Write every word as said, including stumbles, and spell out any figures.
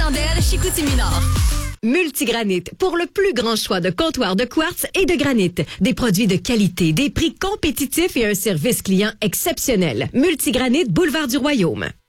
chandelle chez Coutu-Minard. Multigranit, pour le plus grand choix de comptoirs de quartz et de granit. Des produits de qualité, des prix compétitifs et un service client exceptionnel. Multigranit, boulevard du Royaume.